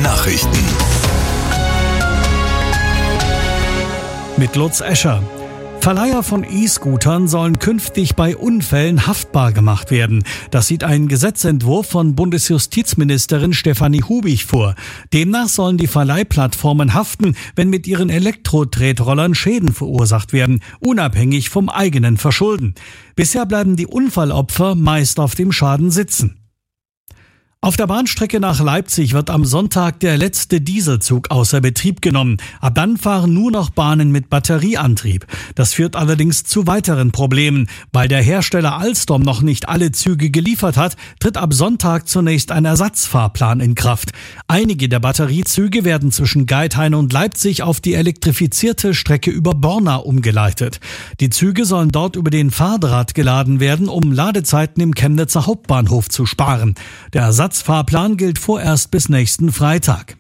Nachrichten. Mit Lutz Escher. Verleiher von E-Scootern sollen künftig bei Unfällen haftbar gemacht werden. Das sieht ein Gesetzentwurf von Bundesjustizministerin Stefanie Hubig vor. Demnach sollen die Verleihplattformen haften, wenn mit ihren Elektro-Tretrollern Schäden verursacht werden, unabhängig vom eigenen Verschulden. Bisher bleiben die Unfallopfer meist auf dem Schaden sitzen. Auf der Bahnstrecke nach Leipzig wird am Sonntag der letzte Dieselzug außer Betrieb genommen. Ab dann fahren nur noch Bahnen mit Batterieantrieb. Das führt allerdings zu weiteren Problemen. Weil der Hersteller Alstom noch nicht alle Züge geliefert hat, tritt ab Sonntag zunächst ein Ersatzfahrplan in Kraft. Einige der Batteriezüge werden zwischen Geithain und Leipzig auf die elektrifizierte Strecke über Borna umgeleitet. Die Züge sollen dort über den Fahrdraht geladen werden, um Ladezeiten im Chemnitzer Hauptbahnhof zu sparen. Der Ersatzfahrplan gilt vorerst bis nächsten Freitag.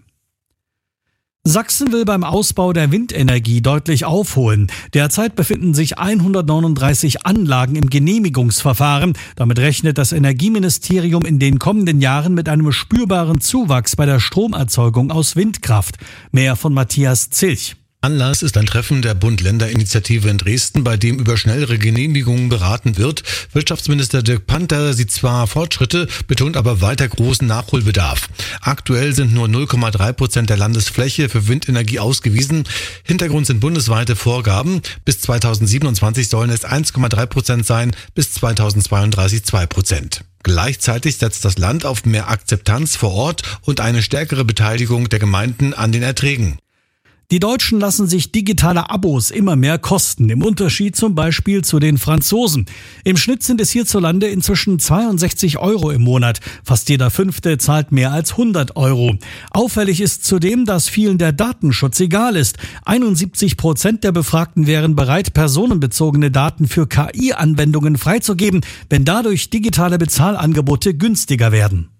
Sachsen will beim Ausbau der Windenergie deutlich aufholen. Derzeit befinden sich 139 Anlagen im Genehmigungsverfahren. Damit rechnet das Energieministerium in den kommenden Jahren mit einem spürbaren Zuwachs bei der Stromerzeugung aus Windkraft. Mehr von Matthias Zilch. Anlass ist ein Treffen der Bund-Länder-Initiative in Dresden, bei dem über schnellere Genehmigungen beraten wird. Wirtschaftsminister Dirk Panther sieht zwar Fortschritte, betont aber weiter großen Nachholbedarf. Aktuell sind nur 0,3% der Landesfläche für Windenergie ausgewiesen. Hintergrund sind bundesweite Vorgaben. Bis 2027 sollen es 1,3% sein, bis 2032 2%. Gleichzeitig setzt das Land auf mehr Akzeptanz vor Ort und eine stärkere Beteiligung der Gemeinden an den Erträgen. Die Deutschen lassen sich digitale Abos immer mehr kosten, im Unterschied zum Beispiel zu den Franzosen. Im Schnitt sind es hierzulande inzwischen 62 € im Monat. Fast jeder Fünfte zahlt mehr als 100 €. Auffällig ist zudem, dass vielen der Datenschutz egal ist. 71% der Befragten wären bereit, personenbezogene Daten für KI-Anwendungen freizugeben, wenn dadurch digitale Bezahlangebote günstiger werden.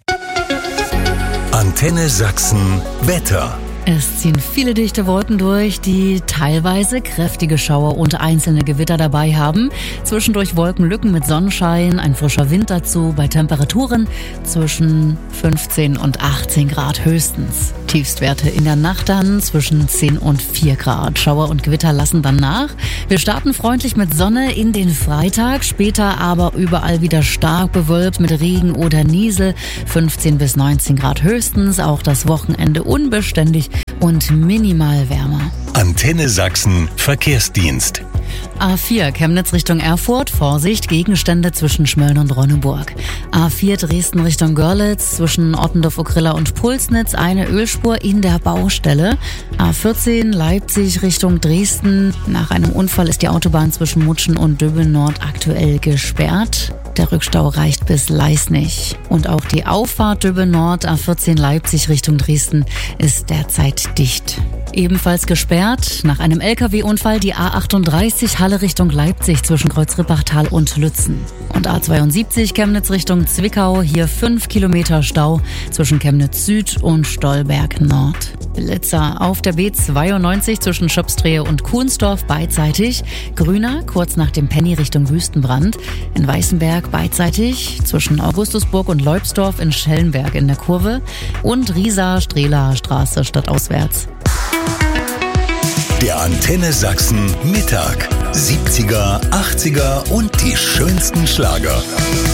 Antenne Sachsen Wetter. Es ziehen viele dichte Wolken durch, die teilweise kräftige Schauer und einzelne Gewitter dabei haben. Zwischendurch Wolkenlücken mit Sonnenschein, ein frischer Wind dazu bei Temperaturen zwischen 15 und 18 Grad höchstens. Tiefstwerte in der Nacht dann zwischen 10 und 4 Grad. Schauer und Gewitter lassen dann nach. Wir starten freundlich mit Sonne in den Freitag, später aber überall wieder stark bewölkt mit Regen oder Niesel. 15 bis 19 Grad höchstens, auch das Wochenende unbeständig und minimal wärmer. Antenne Sachsen Verkehrsdienst. A4 Chemnitz Richtung Erfurt, Vorsicht, Gegenstände zwischen Schmölln und Ronneburg. A4 Dresden Richtung Görlitz, zwischen Ottendorf-Okrilla und Pulsnitz, eine Ölspur in der Baustelle. A14 Leipzig Richtung Dresden, nach einem Unfall ist die Autobahn zwischen Mutschen und Döbeln Nord aktuell gesperrt. Der Rückstau reicht bis Leisnig. Und auch die Auffahrt Döbeln Nord, A14 Leipzig Richtung Dresden, ist derzeit dicht. Ebenfalls gesperrt nach einem LKW-Unfall die A38 Halle Richtung Leipzig zwischen Kreuz-Rippachtal und Lützen. Und A72 Chemnitz Richtung Zwickau, hier 5 Kilometer Stau zwischen Chemnitz Süd und Stolberg Nord. Blitzer auf der B92 zwischen Schöpstrehe und Kuhnsdorf beidseitig. Grüner kurz nach dem Penny Richtung Wüstenbrand. In Weißenberg beidseitig zwischen Augustusburg und Leubsdorf in Schellenberg in der Kurve. Und Riesa-Strehler Straße stadtauswärts. Der Antenne Sachsen Mittag. 70er, 80er und die schönsten Schlager.